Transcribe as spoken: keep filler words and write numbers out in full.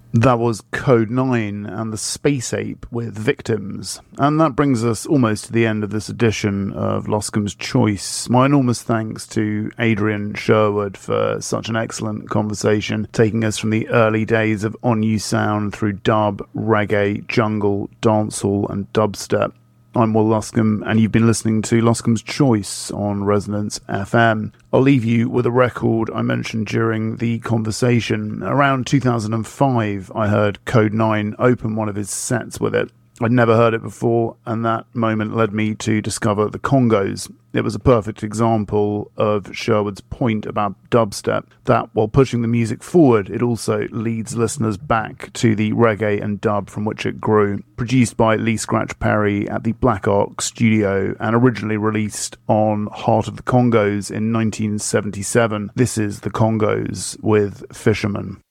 That was Code nine and the Space Ape with Victims. And that brings us almost to the end of this edition of Loscombe's Choice. My enormous thanks to Adrian Sherwood for such an excellent conversation, taking us from the early days of On You Sound through dub, reggae, jungle, dancehall and dubstep. I'm Will Loscombe, and you've been listening to Loscombe's Choice on Resonance F M. I'll leave you with a record I mentioned during the conversation. Around two thousand five, I heard Code nine open one of his sets with it. I'd never heard it before, and that moment led me to discover the Congos. It was a perfect example of Sherwood's point about dubstep, that while pushing the music forward, it also leads listeners back to the reggae and dub from which it grew. Produced by Lee Scratch Perry at the Black Ark Studio and originally released on Heart of the Congos in nineteen seventy-seven, this is the Congos with Fisherman.